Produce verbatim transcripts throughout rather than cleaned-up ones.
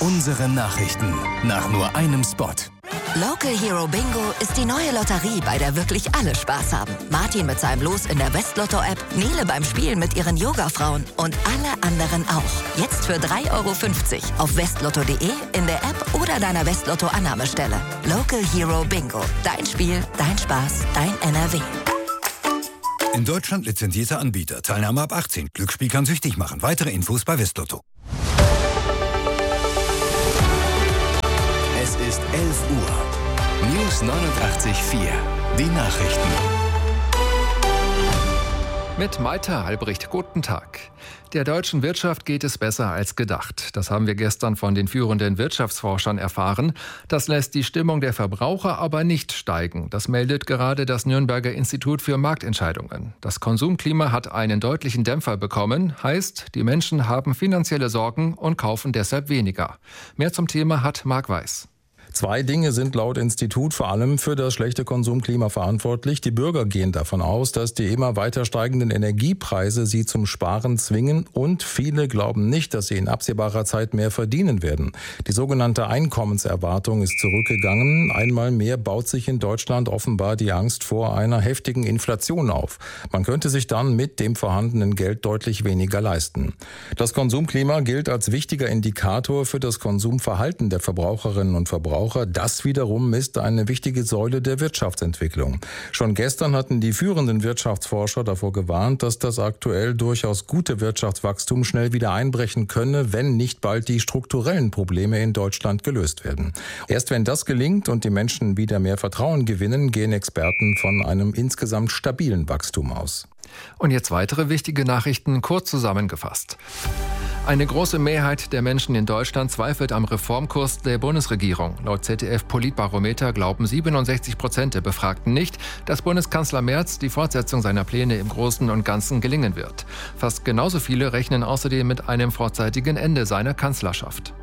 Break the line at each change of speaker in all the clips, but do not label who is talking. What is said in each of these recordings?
Unsere Nachrichten nach nur einem Spot.
Local Hero Bingo ist die neue Lotterie, bei der wirklich alle Spaß haben. Martin mit seinem Los in der Westlotto-App, Nele beim Spielen mit ihren Yoga-Frauen und alle anderen auch. Jetzt für drei Euro fünfzig auf westlotto punkt de, in der App oder deiner Westlotto-Annahmestelle. Local Hero Bingo. Dein Spiel, dein Spaß, dein N R W.
In Deutschland lizenzierter Anbieter. Teilnahme ab achtzehn. Glücksspiel kann süchtig machen. Weitere Infos bei Westlotto.
Es ist elf Uhr. News neunundachtzig Komma vier. Die Nachrichten.
Mit Maita Albrecht, guten Tag. Der deutschen Wirtschaft geht es besser als gedacht. Das haben wir gestern von den führenden Wirtschaftsforschern erfahren. Das lässt die Stimmung der Verbraucher aber nicht steigen. Das meldet gerade das Nürnberger Institut für Marktentscheidungen. Das Konsumklima hat einen deutlichen Dämpfer bekommen. Heißt, die Menschen haben finanzielle Sorgen und kaufen deshalb weniger. Mehr zum Thema hat Marc Weiß.
Zwei Dinge sind laut Institut vor allem für das schlechte Konsumklima verantwortlich. Die Bürger gehen davon aus, dass die immer weiter steigenden Energiepreise sie zum Sparen zwingen, und viele glauben nicht, dass sie in absehbarer Zeit mehr verdienen werden. Die sogenannte Einkommenserwartung ist zurückgegangen. Einmal mehr baut sich in Deutschland offenbar die Angst vor einer heftigen Inflation auf. Man könnte sich dann mit dem vorhandenen Geld deutlich weniger leisten. Das Konsumklima gilt als wichtiger Indikator für das Konsumverhalten der Verbraucherinnen und Verbraucher. Das wiederum ist eine wichtige Säule der Wirtschaftsentwicklung. Schon gestern hatten die führenden Wirtschaftsforscher davor gewarnt, dass das aktuell durchaus gute Wirtschaftswachstum schnell wieder einbrechen könne, wenn nicht bald die strukturellen Probleme in Deutschland gelöst werden. Erst wenn das gelingt und die Menschen wieder mehr Vertrauen gewinnen, gehen Experten von einem insgesamt stabilen Wachstum aus.
Und jetzt weitere wichtige Nachrichten, kurz zusammengefasst. Eine große Mehrheit der Menschen in Deutschland zweifelt am Reformkurs der Bundesregierung. Laut Z D F-Politbarometer glauben siebenundsechzig Prozent der Befragten nicht, dass Bundeskanzler Merz die Fortsetzung seiner Pläne im Großen und Ganzen gelingen wird. Fast genauso viele rechnen außerdem mit einem vorzeitigen Ende seiner Kanzlerschaft.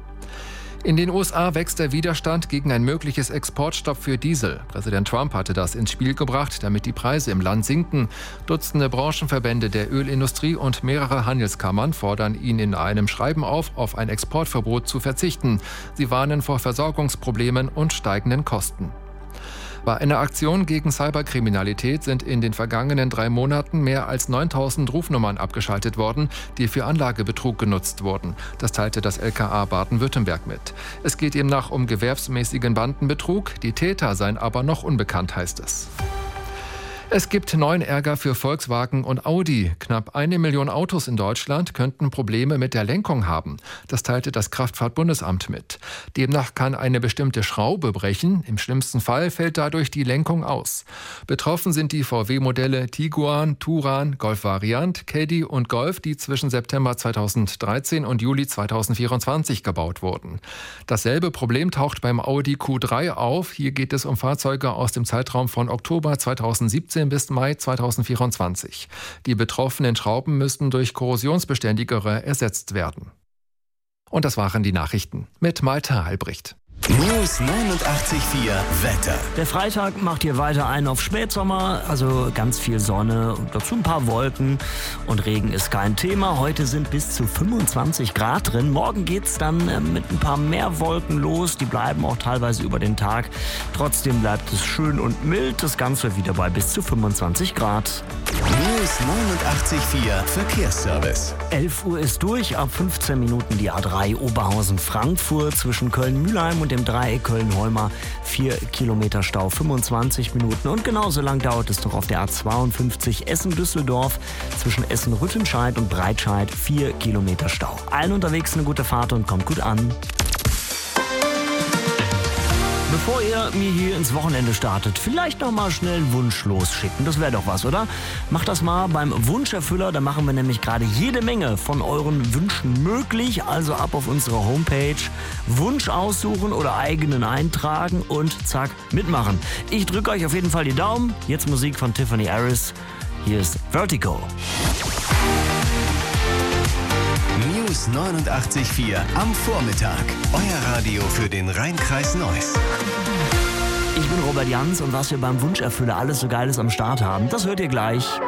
In den U S A wächst der Widerstand gegen ein mögliches Exportstopp für Diesel. Präsident Trump hatte das ins Spiel gebracht, damit die Preise im Land sinken. Dutzende Branchenverbände der Ölindustrie und mehrere Handelskammern fordern ihn in einem Schreiben auf, auf ein Exportverbot zu verzichten. Sie warnen vor Versorgungsproblemen und steigenden Kosten. Bei einer Aktion gegen Cyberkriminalität sind in den vergangenen drei Monaten mehr als neuntausend Rufnummern abgeschaltet worden, die für Anlagebetrug genutzt wurden. Das teilte das L K A Baden-Württemberg mit. Es geht demnach um gewerbsmäßigen Bandenbetrug. Die Täter seien aber noch unbekannt, heißt es. Es gibt neuen Ärger für Volkswagen und Audi. Knapp eine Million Autos in Deutschland könnten Probleme mit der Lenkung haben. Das teilte das Kraftfahrtbundesamt mit. Demnach kann eine bestimmte Schraube brechen. Im schlimmsten Fall fällt dadurch die Lenkung aus. Betroffen sind die V W-Modelle Tiguan, Touran, Golf Variant, Caddy und Golf, die zwischen September zweitausenddreizehn und Juli zweitausendvierundzwanzig gebaut wurden. Dasselbe Problem taucht beim Audi Q drei auf. Hier geht es um Fahrzeuge aus dem Zeitraum von Oktober zweitausendsiebzehn bis Mai zweitausendvierundzwanzig. Die betroffenen Schrauben müssten durch korrosionsbeständigere ersetzt werden. Und das waren die Nachrichten mit Maita Albrecht.
News neunundachtzig Komma vier Wetter.
Der Freitag macht hier weiter einen auf Spätsommer, also ganz viel Sonne und dazu ein paar Wolken, und Regen ist kein Thema. Heute sind bis zu fünfundzwanzig Grad drin. Morgen geht's dann mit ein paar mehr Wolken los, die bleiben auch teilweise über den Tag. Trotzdem bleibt es schön und mild, das Ganze wieder bei bis zu fünfundzwanzig Grad.
News neunundachtzig Komma vier Verkehrsservice.
elf Uhr ist durch, ab fünfzehn Minuten die A drei Oberhausen-Frankfurt zwischen Köln-Mühlheim und dem Dreieck Köln-Holmer. vier Kilometer Stau, fünfundzwanzig Minuten. Und genauso lang dauert es noch auf der A zweiundfünfzig Essen-Düsseldorf zwischen Essen-Rüttenscheid und Breitscheid. vier Kilometer Stau. Allen unterwegs eine gute Fahrt und kommt gut an. Bevor ihr mir hier ins Wochenende startet, vielleicht noch mal schnell einen Wunsch losschicken. Das wäre doch was, oder? Macht das mal beim Wunscherfüller. Da machen wir nämlich gerade jede Menge von euren Wünschen möglich. Also ab auf unsere Homepage, Wunsch aussuchen oder eigenen eintragen und zack, mitmachen. Ich drücke euch auf jeden Fall die Daumen. Jetzt Musik von Tiffany Harris. Hier ist Vertigo.
News neunundachtzig Komma vier am Vormittag. Euer Radio für den Rhein-Kreis Neuss.
Ich bin Robert Jans und was wir beim Wunscherfüller alles so Geiles am Start haben, das hört ihr gleich.